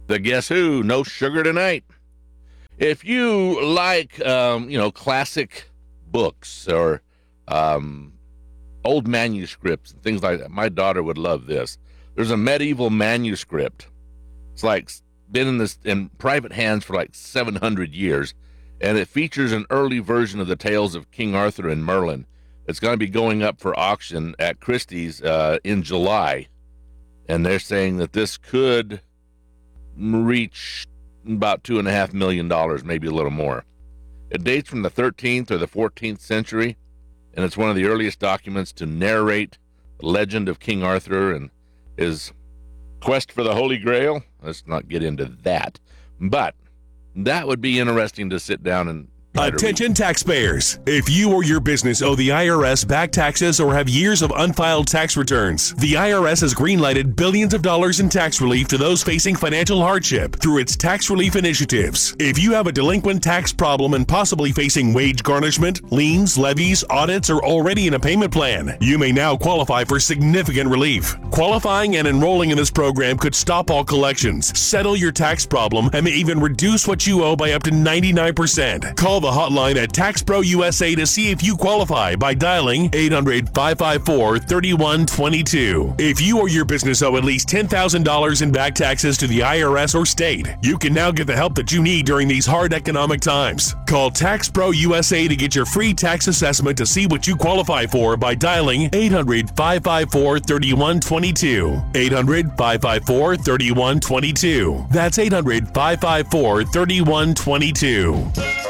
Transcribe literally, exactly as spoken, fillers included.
The Guess Who, No Sugar Tonight. If you like, um, you know, classic books or um, old manuscripts and things like that, my daughter would love this. There's a medieval manuscript. It's like been in this in private hands for like seven hundred years, and it features an early version of the tales of King Arthur and Merlin. It's going to be going up for auction at Christie's uh, in July, and they're saying that this could reach about two and a half million dollars, maybe a little more. It dates from the thirteenth or the fourteenth century, and it's one of the earliest documents to narrate the legend of King Arthur and his quest for the Holy Grail. Let's not get into that, but that would be interesting to sit down and Attention taxpayers. If you or your business owe the I R S back taxes or have years of unfiled tax returns, the I R S has greenlighted billions of dollars in tax relief to those facing financial hardship through its tax relief initiatives. If you have a delinquent tax problem and possibly facing wage garnishment, liens, levies, audits, or already in a payment plan, you may now qualify for significant relief. Qualifying and enrolling in this program could stop all collections, settle your tax problem, and may even reduce what you owe by up to ninety-nine percent. Call the hotline at Tax Pro U S A to see if you qualify by dialing eight hundred, five five four, three one two two. If you or your business owe at least ten thousand dollars in back taxes to the I R S or state, you can now get the help that you need during these hard economic times. Call Tax Pro U S A to get your free tax assessment to see what you qualify for by dialing eight hundred, five five four, three one two two. eight hundred, five five four, three one two two. That's eight hundred, five five four, three one two two.